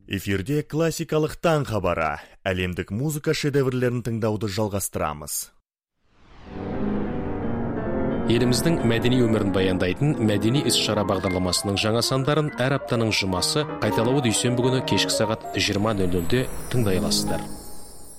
Эфирде классикалық таң хабары, әлемдік музыка шедеврлерін тыңдауды жалғастырамыз. Еліміздің мәдени өмірін баяндайтын мәдени іс-шара бағдарламасының жаңа сандарын әр аптаның жұмасы қайталауы дүйсенбі күні кешкі сағат 20:00-де тыңдай аласыздар.